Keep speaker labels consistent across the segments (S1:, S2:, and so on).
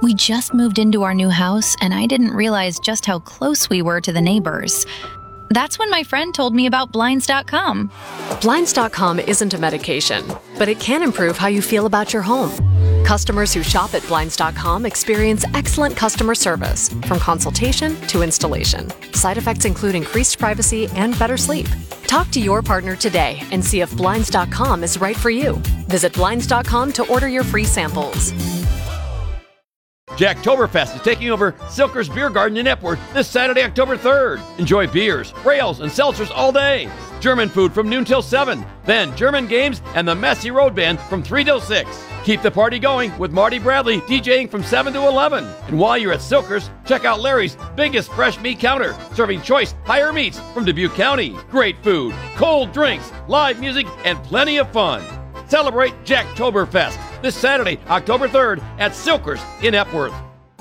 S1: We just moved into our new house, and I didn't realize just how close we were to the neighbors. That's when my friend told me about Blinds.com.
S2: Blinds.com isn't a medication, but it can improve how you feel about your home. Customers who shop at Blinds.com experience excellent customer service, from consultation to installation. Side effects include increased privacy and better sleep. Talk to your partner today and see if Blinds.com is right for you. Visit Blinds.com to order your free samples.
S3: Jacktoberfest is taking over Silker's Beer Garden in Epworth this Saturday, October 3rd. Enjoy beers, rails, and seltzers all day. German food from noon till 7. Then German games and the Messy Road Band from 3 till 6. Keep the party going with Marty Bradley DJing from 7 to 11. And while you're at Silker's, check out Larry's biggest fresh meat counter, serving choice higher meats from Dubuque County. Great food, cold drinks, live music, and plenty of fun. Celebrate Jacktoberfest this Saturday, October 3rd at Silker's in Epworth.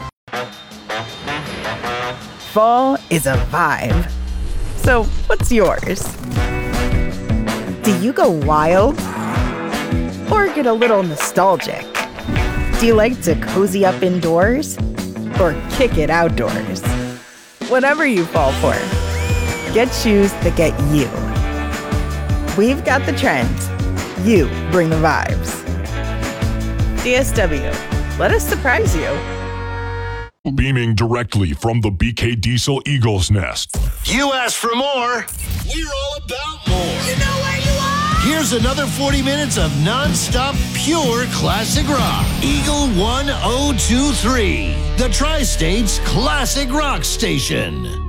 S4: Fall is a vibe. So, what's yours? Do you go wild? Or get a little nostalgic? Do you like to cozy up indoors? Or kick it outdoors? Whatever you fall for, get shoes that get you. We've got the trends. You bring the vibes. DSW, let us surprise you.
S5: Beaming directly from the BK Diesel Eagle's Nest.
S6: You asked for more. We're all about more. You know where you are. Here's another 40 minutes of non-stop pure classic rock. Eagle 1023, the Tri-State's classic rock station.